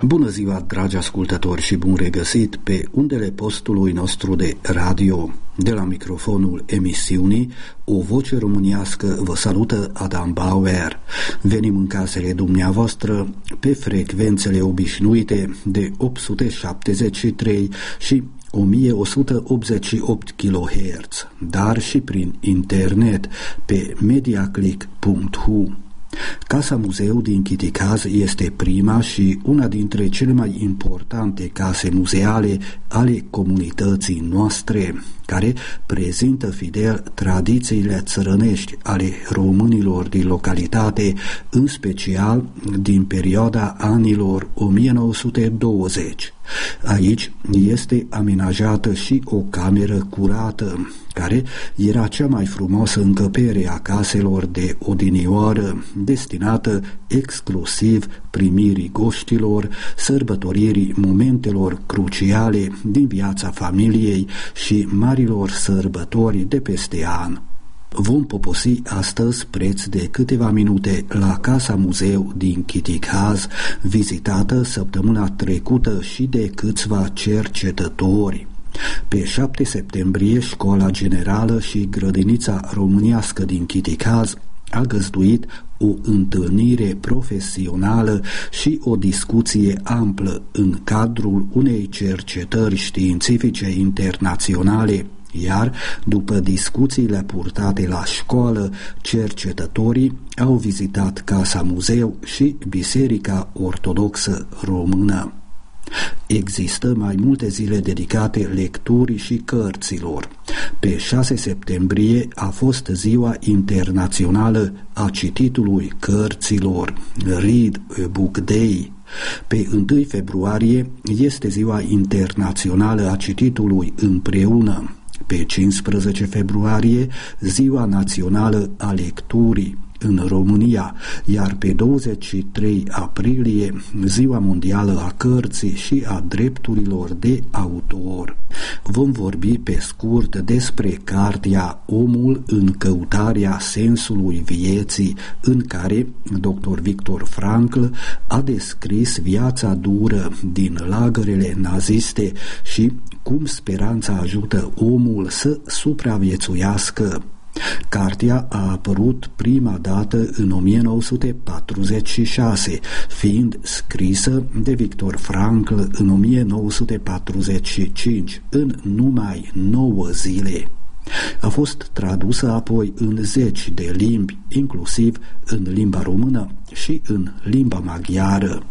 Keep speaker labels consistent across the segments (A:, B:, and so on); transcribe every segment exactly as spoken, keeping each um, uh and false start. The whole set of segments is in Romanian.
A: Bună ziua, dragi ascultători, și bun regăsit pe undele postului nostru de radio. De la microfonul emisiunii O Voce Românească vă salută Adam Bauer. Venim în casele dumneavoastră pe frecvențele obișnuite de opt sute șaptezeci și trei și o mie o sută optzeci și opt kilohertz, dar și prin internet pe mediaclick punct h u. Casa Muzeu din Chiticaz este prima și una dintre cele mai importante case muzeale ale comunității noastre, care prezintă fidel tradițiile țărănești ale românilor din localitate, în special din perioada anilor o mie nouă sute douăzeci. Aici este amenajată și o cameră curată, care era cea mai frumoasă încăpere a caselor de odinioară, destinată exclusiv primirii goștilor, sărbătoririi momentelor cruciale din viața familiei și marilor sărbători de peste an. Vom poposi astăzi preț de câteva minute la Casa Muzeu din Chiticaz, vizitată săptămâna trecută și de câțiva cercetători. Pe șapte septembrie, Școala Generală și Grădinița Românească din Chiticaz a găzduit o întâlnire profesională și o discuție amplă în cadrul unei cercetări științifice internaționale, iar după discuțiile purtate la școală, cercetătorii au vizitat Casa Muzeu și Biserica Ortodoxă Română. Există mai multe zile dedicate lecturii și cărților. Pe șase septembrie a fost Ziua Internațională a Cititului Cărților, Read a Book Day. Pe întâi februarie este Ziua Internațională a Cititului Împreună. Pe cincisprezece februarie, Ziua Națională a Lecturii în România, iar pe douăzeci și trei aprilie, Ziua Mondială a Cărții și a Drepturilor de Autor. Vom vorbi pe scurt despre cartea Omul în căutarea sensului vieții, în care doctor Viktor Frankl a descris viața dură din lagărele naziste și cum speranța ajută omul să supraviețuiască. Cartea a apărut prima dată în o mie nouă sute patruzeci și șase, fiind scrisă de Viktor Frankl în o mie nouă sute patruzeci și cinci, în numai nouă zile. A fost tradusă apoi în zeci de limbi, inclusiv în limba română și în limba maghiară.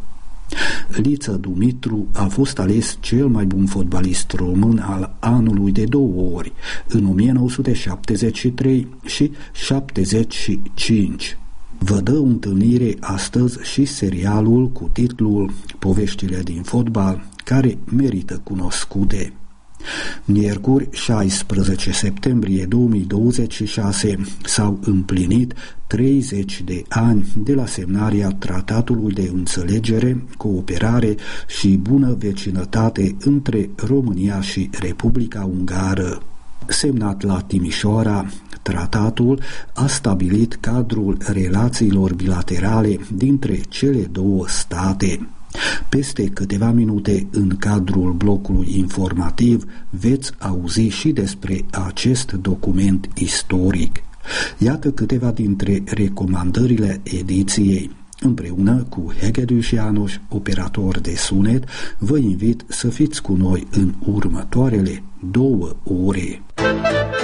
A: Liță Dumitru a fost ales cel mai bun fotbalist român al anului de două ori, în o mie nouă sute șaptezeci și trei și șaptezeci și cinci. Vă dă o întâlnire astăzi și serialul cu titlul Poveștile din fotbal, care merită cunoscute. Miercuri, șaisprezece septembrie două mii douăzeci și șase, s-au împlinit treizeci de ani de la semnarea Tratatului de Înțelegere, Cooperare și Bună Vecinătate între România și Republica Ungară. Semnat la Timișoara, tratatul a stabilit cadrul relațiilor bilaterale dintre cele două state. Peste câteva minute, în cadrul blocului informativ, veți auzi și despre acest document istoric. Iată câteva dintre recomandările ediției. Împreună cu Hegedus János, operator de sunet, vă invit să fiți cu noi în următoarele două ore.